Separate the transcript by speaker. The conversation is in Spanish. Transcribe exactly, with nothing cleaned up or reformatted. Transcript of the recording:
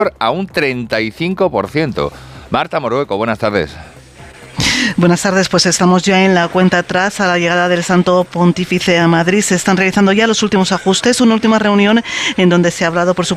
Speaker 1: a un treinta y cinco por ciento. Marta Morueco, buenas tardes.
Speaker 2: Buenas tardes, pues estamos ya en la cuenta atrás a la llegada del Santo Pontífice a Madrid. Se están realizando ya los últimos ajustes, una última reunión en donde se ha hablado, por supuesto,